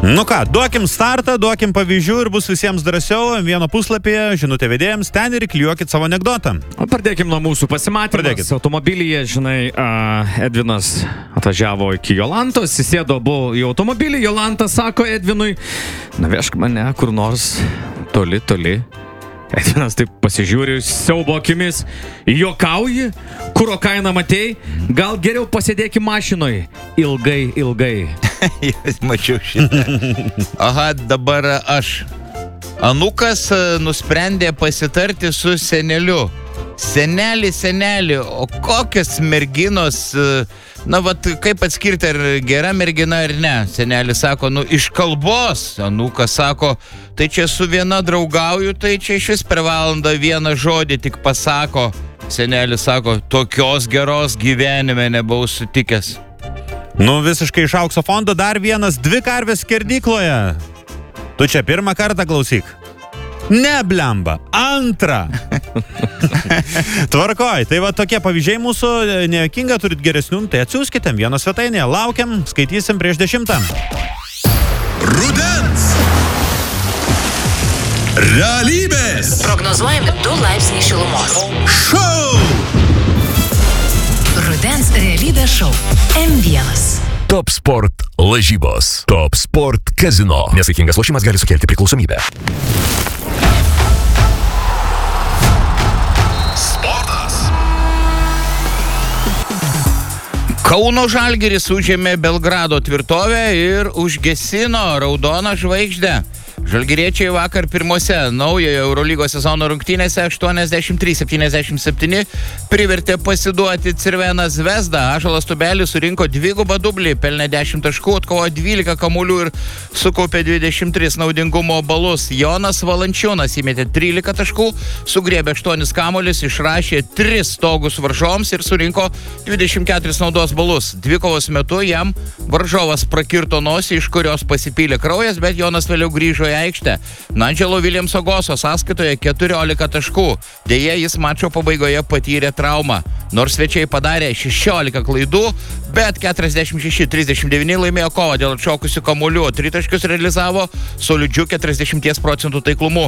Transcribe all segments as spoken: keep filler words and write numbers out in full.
Nu ką, duokim startą, duokim pavyzdžių ir bus visiems drąsiau. Vieno puslapyje, žinutė vedėjams, ten ir įklijuokit savo anekdotą. Pradėkim nuo mūsų pasimatymas. Automobilyje, žinai, Edvinas atvažiavo iki Jolantos, įsėdo abu į automobilį. Jolanta sako Edvinui, nuvežk mane kur nors toli, toli. Edvinas taip pasižiūri siaubo akimis, juokauji, kuro kainą matei, gal geriau pasėdėki mašinoj, ilgai, ilgai. Mačiau šitą. Aha, dabar aš. Anukas nusprendė pasitarti su seneliu. Seneli, seneli, o kokios merginos, na, vat, kaip atskirti, ar gera mergina ar ne? Senelis sako, nu, iš kalbos. Anukas sako, tai čia su viena draugauju, tai čia iš vis per valandą vieną žodį tik pasako. Senelis sako, tokios geros gyvenime nebuvau sutikęs. Nu, visiškai iš aukso fondo dar vienas, dvi karvės skerdykloje. Tu čia pirmą kartą klausyk. Ne, blemba, antrą. Tvarkoj, tai va tokie pavyzdžiai mūsų, nejuokinga, turit geresnių, tai atsiųskite vieno svetainėje, laukiam, skaitysim prieš dešimtą. Rudens realybės prognozuojami du laipsniai šilumos. Šou Rudens realybės šou M vienas. Top Sport lažybos. Top Sport kazino. Nesaikingas lošimas gali sukelti priklausomybę. Sportas. Kauno Žalgiris užėmė Belgrado tvirtovę ir užgesino raudoną žvaigždę. Žalgiriečiai vakar pirmose naujojo Eurolygos sezono rungtynėse aštuoniasdešimt trys septyniasdešimt septyni privertė pasiduoti Crvena Zvezda. Ąžuolas Tubelis surinko dvigubą dublį, pelnė dešimt taškų, atkovojo dvylika kamuolių ir sukaupė dvidešimt tris naudingumo balus. Jonas Valančiūnas įmetė trylika taškų, sugriebė aštuonis kamuolius, išrašė tris stogus varžovams ir surinko dvidešimt keturis naudos balus. Dvikovos metu jam varžovas prakirto nosį, iš kurios pasipylė kraujas, bet Jonas vėliau grįžo į aikštę. Nigelo Williamso Goso sąskaitoje keturiolika taškų. Deja, jis mačo pabaigoje patyrė traumą. Nors svečiai padarė šešiolika klaidų, bet keturiasdešimt šeši trisdešimt devyni laimėjo kovą dėl atšokusių kamuolių. Tritaškius realizavo solidžiu keturiasdešimt procentų taiklumu.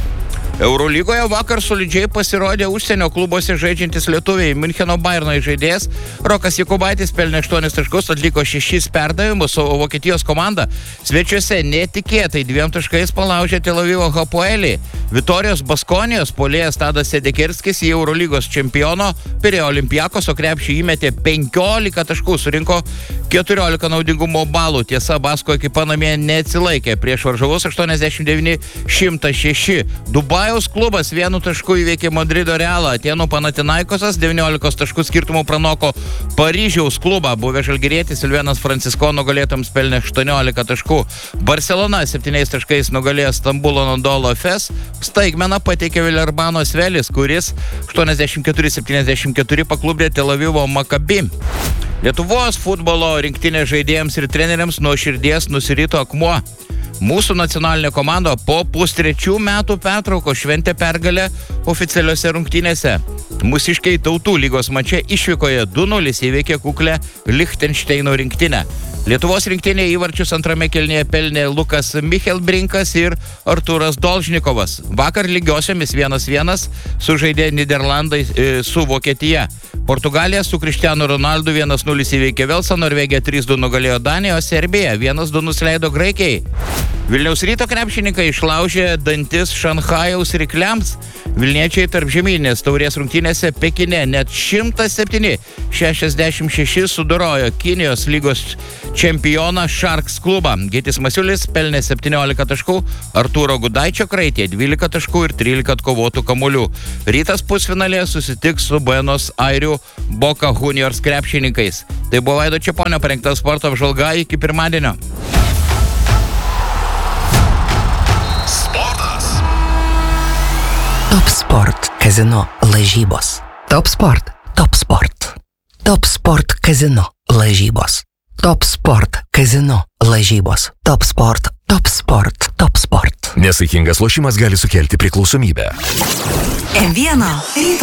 Eurolygoje vakar solidžiai pasirodė užsienio klubuose žaidžiantis lietuviai. Miuncheno Bayerno žaidėjas Rokas Jakubaitis pelnė aštuonis taškus, atliko šešis perdavimus, o Vokietijos komanda svečiuose netikėtai dviem taškais palaužė Tel Avivo Hapoelį. Vitorijos Baskonijos puolėjas Tadas Sedekerskis į Eurolygos čempiono Pirėjo Olympiakos krepšį įmetė penkiolika taškų, surinko keturiolika naudingumo balų. Tiesa, Basko ekipa namie neatsilaikė prieš varžovus aštuoniasdešimt devyni šimtas šeši. Dubajaus klubas vienu tašku įveikė Madrido Realą. Atėnų Panathinaikosas devyniolikos taškų skirtumų pranoko Paryžiaus klubą. Buvę žalgirietis Silvenas Francisko nugalėtams pelnė aštuoniolika taškų. Barcelona septyniais taškais nugalėjo Stambulo Nandolo Efes. Staigmeną pateikė Vilerbano Svelis, kuris aštuoniasdešimt keturi septyniasdešimt keturi paklubdė Tel Avivo Maccabi. Lietuvos futbolo rinktinės žaidėjams ir treneriams nuo širdies nusirito akmuo. Mūsų nacionalinė komanda po pustrečių metų pertrauko šventė pergalę oficialiuose rungtynėse. Mūsiškiai Tautų lygos mače išvykoje du nulis įveikė kuklę Lichtenšteino rinktinę. Lietuvos rinktinė įvarčius antrame kėlinyje pelnė Lukas Michelbrinkas ir Artūras Dolžnikovas. Vakar lygiosiomis vienas vienas sužaidė Niderlandai e, su Vokietija. Portugalija su Cristiano Ronaldu vienas nulis įveikė Velsą, Norvegija trys du nugalėjo Daniją, o Serbija vienas du nusileido Graikijai. Vilniaus Ryto krepšininkai išlaužė dantis Šanchajaus rykliams. Vilniečiai tarp žemynės taurės rungtynėse Pekine net šimtas septyni šešiasdešimt šeši sudorojo Kinijos lygos čempioną Sharks klubą. Gytis Masiulis pelnė septyniolika taškų, Artūro Gudaičio kraitė dvylika taškų ir trylika atkovotų kamuolių. Rytas pusfinalėje susitiks su Buenos Airių Boca Juniors krepšininkais. Tai buvo Vaido Čeponio parengta sporto apžvalga, iki pirmadienio. Sportas. Top Sport kazino lažybos. Top Sport, Top Sport. Top Sport kazino lažybos. Top Sport kazino lažybos. Top Sport, Top Sport, Top Sport. Nesaikingas lošimas gali sukelti priklausomybę. M vienas.